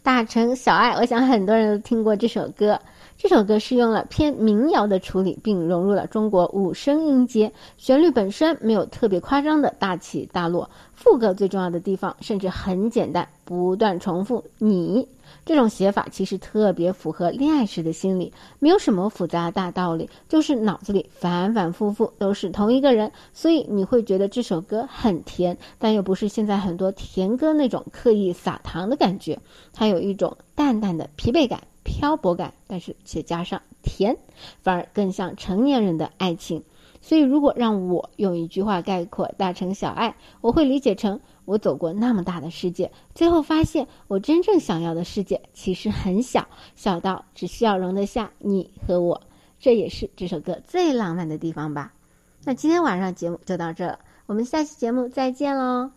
大城小爱，我想很多人都听过这首歌。这首歌是用了偏民谣的处理，并融入了中国五声音阶，旋律本身没有特别夸张的大起大落，副歌最重要的地方甚至很简单，不断重复你。这种写法其实特别符合恋爱时的心理，没有什么复杂的大道理，就是脑子里反反复复都是同一个人，所以你会觉得这首歌很甜，但又不是现在很多甜歌那种刻意撒糖的感觉，它有一种淡淡的疲惫感、漂泊感，但是且加上甜，反而更像成年人的爱情。所以如果让我用一句话概括大城小爱，我会理解成我走过那么大的世界，最后发现我真正想要的世界其实很小，小到只需要容得下你和我，这也是这首歌最浪漫的地方吧。那今天晚上节目就到这了，我们下期节目再见喽。